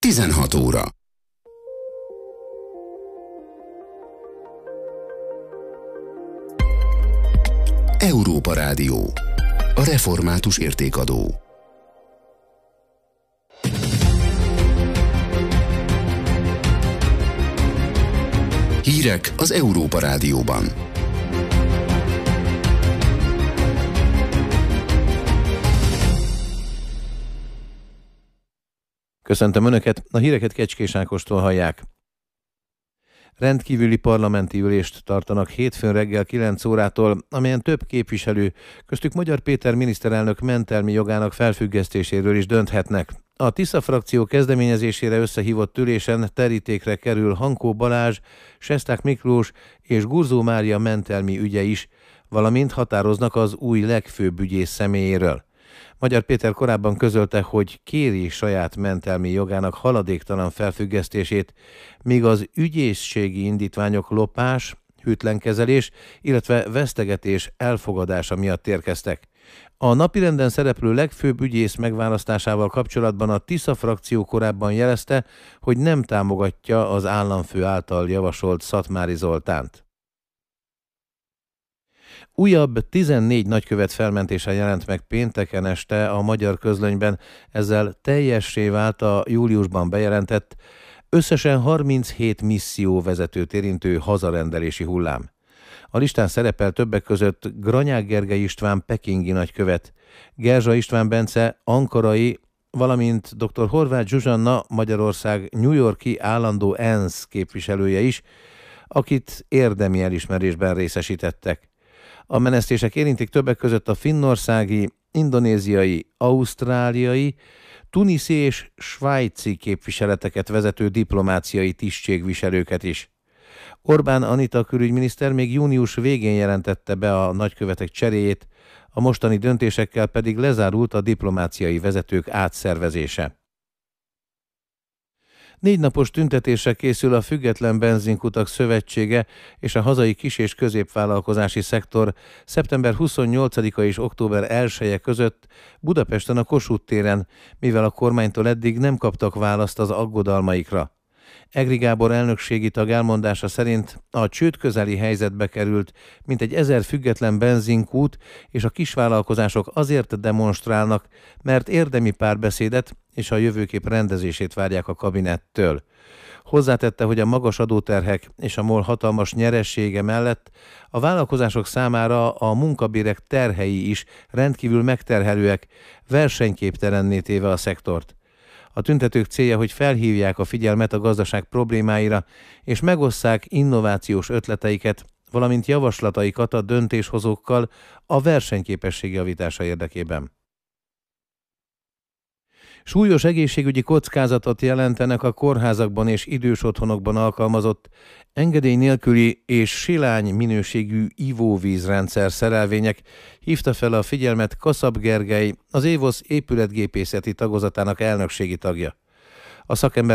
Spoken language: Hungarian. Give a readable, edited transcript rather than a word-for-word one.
16 óra. Európa Rádió. A református értékadó. Hírek az Európa Rádióban. Köszöntöm Önöket, a híreket Kecskés Ákostól hallják. Rendkívüli parlamenti ülést tartanak hétfőn reggel 9 órától, amelyen több képviselő, köztük Magyar Péter miniszterelnök mentelmi jogának felfüggesztéséről is dönthetnek. A Tisza frakció kezdeményezésére összehívott ülésen terítékre kerül Hankó Balázs, Sesták Miklós és Gurzó Mária mentelmi ügye is, valamint határoznak az új legfőbb ügyész személyéről. Magyar Péter korábban közölte, hogy kéri saját mentelmi jogának haladéktalan felfüggesztését, míg az ügyészségi indítványok lopás, hűtlenkezelés, illetve vesztegetés elfogadása miatt érkeztek. A napirenden szereplő legfőbb ügyész megválasztásával kapcsolatban a Tisza frakció korábban jelezte, hogy nem támogatja az államfő által javasolt Szatmári Zoltánt. Újabb 14 nagykövet felmentése jelent meg pénteken este a Magyar Közlönyben, ezzel teljessé vált a júliusban bejelentett, összesen 37 misszióvezetőt érintő hazarendelési hullám. A listán szerepel többek között Granyák Gergely István pekingi nagykövet, Gerzsa István Bence ankarai, valamint dr. Horváth Zsuzsanna Magyarország New York-i állandó ENSZ képviselője is, akit érdemi elismerésben részesítettek. A menesztések érintik többek között a finnországi, indonéziai, ausztráliai, tuniszi és svájci képviseleteket vezető diplomáciai tisztségviselőket is. Orbán Anita külügyminiszter még június végén jelentette be a nagykövetek cseréjét, a mostani döntésekkel pedig lezárult a diplomáciai vezetők átszervezése. 4 napos tüntetésre készül a Független Benzinkutak Szövetsége és a hazai kis- és középvállalkozási szektor szeptember 28-a és október 1-e között Budapesten a Kossuth téren, mivel a kormánytól eddig nem kaptak választ az aggodalmaikra. Egri Gábor elnökségi tag elmondása szerint a csőd közeli helyzetbe került mintegy 1000 független benzinkút, és a kisvállalkozások azért demonstrálnak, mert érdemi párbeszédet és a jövőkép rendezését várják a kabinettől. Hozzátette, hogy a magas adóterhek és a MOL hatalmas nyeressége mellett a vállalkozások számára a munkabérek terhei is rendkívül megterhelőek, versenyképtelenné téve a szektort. A tüntetők célja, hogy felhívják a figyelmet a gazdaság problémáira, és megosszák innovációs ötleteiket, valamint javaslataikat a döntéshozókkal a versenyképesség javítása érdekében. Súlyos egészségügyi kockázatot jelentenek a kórházakban és idős otthonokban alkalmazott engedély nélküli és silány minőségű ivóvízrendszer szerelvények, hívta fel a figyelmet Kaszab Gergely, az Évosz épületgépészeti tagozatának elnökségi tagja. A szakember